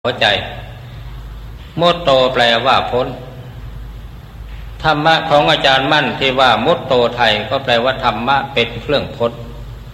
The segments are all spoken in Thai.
หัวใจมุตโตแปลว่าพ้นธรรมะของอาจารย์มั่นที่ว่ามุตโตไทยก็แปลว่าธรรมะเป็นเครื่องพ้น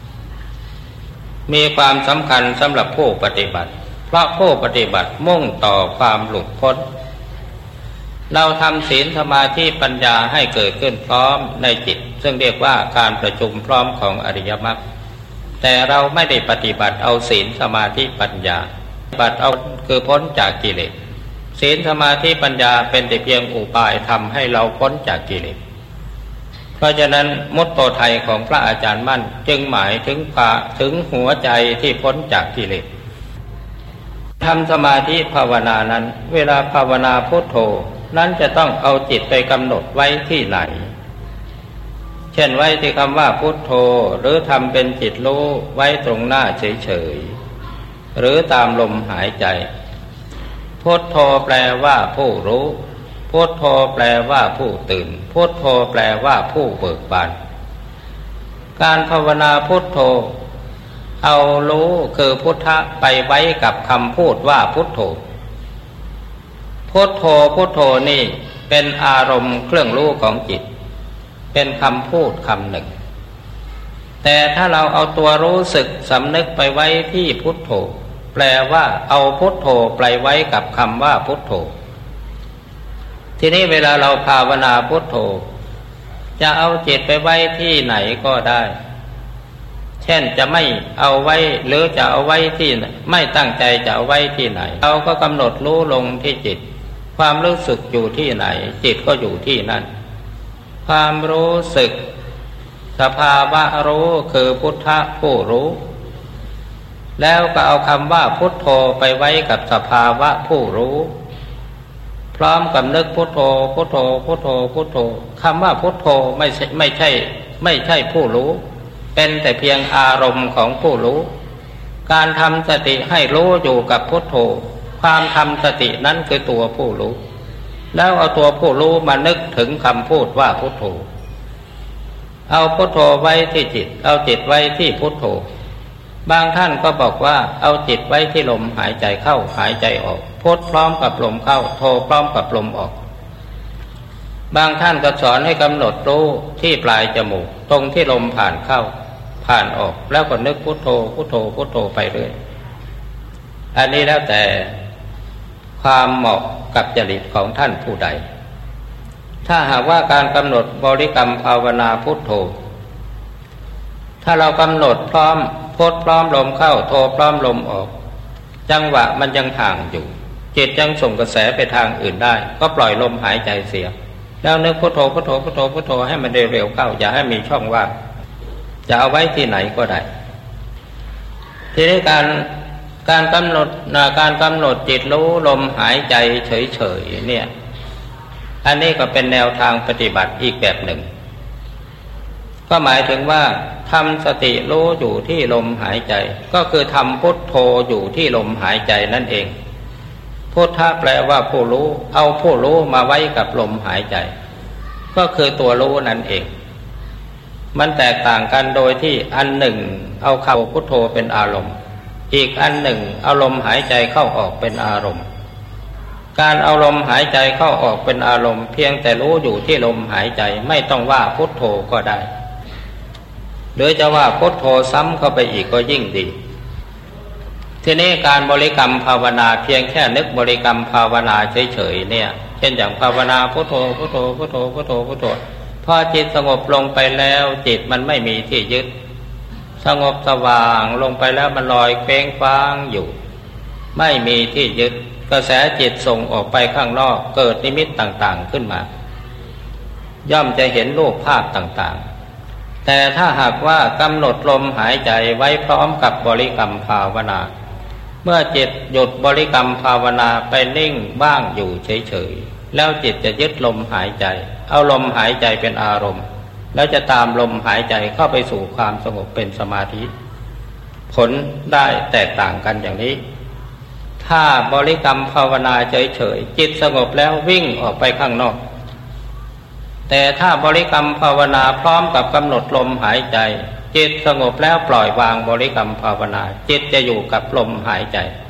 มีความสำคัญสำหรับผู้ปฏิบัติเพราะผู้ปฏิบัติมุ่งต่อความหลุดพ้นเราทำศีลสมาธิปัญญาให้เกิดขึ้นพร้อมในจิตซึ่งเรียกว่าการประชุมพร้อมของอริยมรรคแต่เราไม่ได้ปฏิบัติเอาศีลสมาธิปัญญาปฏิบัติเอาคือพ้นจากกิเลสศีลสมาธิปัญญาเป็นแต่เพียงอุบายทำให้เราพ้นจากกิเลสเพราะฉะนั้นมุตโตไทยของพระอาจารย์มั่นจึงหมายถึงหัวใจที่พ้นจากกิเลสทำสมาธิภาวนานั้นเวลาภาวนาพุทโธนั้นจะต้องเอาจิตไปกำหนดไว้ที่ไหนเช่นไว้ที่คำว่าพุทโธหรือทำเป็นจิตรู้ไว้ตรงหน้าเฉยๆหรือตามลมหายใจพุทโธแปลว่าผู้รู้พุทโธแปลว่าผู้ตื่นพุทโธแปลว่าผู้เบิกบานการภาวนาพุทโธเอารู้คือพุทธะไปไว้กับคำพูดว่าพุทโธพุทโธพุทโธนี่เป็นอารมณ์เครื่องรู้ของจิตเป็นคำพูดคำหนึ่งแต่ถ้าเราเอาตัวรู้สึกสำนึกไปไว้ที่พุทโธแปลว่าเอาพุทโธไปไว้กับคำว่าพุทโธทีนี้เวลาเราภาวนาพุทโธจะเอาจิตไปไว้ที่ไหนก็ได้เช่นจะไม่เอาไว้หรือจะเอาไว้ที่ไม่ตั้งใจจะเอาไว้ที่ไหนเราก็กำหนดรู้ลงที่จิตความรู้สึกอยู่ที่ไหนจิตก็อยู่ที่นั่นความรู้สึกสภาวะรู้คือพุทธะผู้รู้แล้วก็เอาคำว่าพุทโธไปไว้กับสภาวะผู้รู้พร้อมกับนึกพุทโธพุทโธพุทโธพุทโธคำว่าพุทโธไม่ใช่ผู้รู้เป็นแต่เพียงอารมณ์ของผู้รู้การทำสติให้รู้อยู่กับพุทโธความทำสตินั้นคือตัวผู้รู้แล้วเอาตัวผู้รู้มานึกถึงคำพูดว่าพุทโธเอาพุทโธไว้ที่จิตเอาจิตไว้ที่พุทโธบางท่านก็บอกว่าเอาจิตไว้ที่ลมหายใจเข้าหายใจออกพุทพร้อมกับลมเข้าโธพร้อมกับลมออกบางท่านก็สอนให้กำหนดรู้ที่ปลายจมูกตรงที่ลมผ่านเข้าผ่านออกแล้วก็นึกพุทโธพุทโธพุทโธไปเรื่อยอันนี้แล้วแต่ความเหมาะกับจริตของท่านผู้ใดถ้าหากว่าการกำหนดบริกรรมภาวนาพุทโธถ้าเรากำหนดพร้อมพุทพร้อมลมเข้าโธพร้อมลมออกจังหวะมันยังห่างอยู่จิตยังส่งกระแสไปทางอื่นได้ก็ปล่อยลมหายใจเสียแล้วนึกพุทโธพุทโธพุทโธพุทโธให้มันเร็วๆเข้าอย่าให้มีช่องว่างจะเอาไว้ที่ไหนก็ได้ทีนี้การกำหนดจิตรู้ลมหายใจเฉยๆเนี่ยอันนี้ก็เป็นแนวทางปฏิบัติอีกแบบหนึ่งก็หมายถึงว่าทำสติรู้อยู่ที่ลมหายใจก็คือทำพุทโธอยู่ที่ลมหายใจนั่นเองพุทธะแปลว่าผู้รู้เอาผู้รู้มาไว้กับลมหายใจก็คือตัวรู้นั่นเองมันแตกต่างกันโดยที่อันหนึ่งเอาคำพุทโธเป็นอารมณ์อีกอันหนึ่งเอาลมหายใจเข้าออกเป็นอารมณ์การเอาลมหายใจเข้าออกเป็นอารมณ์เพียงแต่รู้อยู่ที่ลมหายใจไม่ต้องว่าพุทโธก็ได้หรือจะว่าพุทโธซ้ำเข้าไปอีกก็ยิ่งดีทีนี้การบริกรรมภาวนาเพียงแค่นึกบริกรรมภาวนาเฉยๆเนี่ยเช่นอย่างภาวนาพุทโธพุทโธพุทโธพุทโธพุทโธพอจิตสงบลงไปแล้วจิตมันไม่มีที่ยึดสงบสว่างลงไปแล้วมันลอยเคว้งคว้างอยู่ไม่มีที่ยึดกระแสจิตส่งออกไปข้างนอกเกิดนิมิตต่างๆขึ้นมาย่อมจะเห็นรูปภาพต่างๆแต่ถ้าหากว่ากำหนดลมหายใจไว้พร้อมกับบริกรรมภาวนาเมื่อจิตหยุดบริกรรมภาวนาไปนิ่งบ้างอยู่เฉยๆแล้วจิตจะยึดลมหายใจเอาลมหายใจเป็นอารมณ์แล้วจะตามลมหายใจเข้าไปสู่ความสงบเป็นสมาธิผลได้แตกต่างกันอย่างนี้ถ้าบริกรรมภาวนาเฉยๆจิตสงบแล้ววิ่งออกไปข้างนอกแต่ถ้าบริกรรมภาวนาพร้อมกับกำหนดลมหายใจจิตสงบแล้วปล่อยวางบริกรรมภาวนาจิตจะอยู่กับลมหายใจ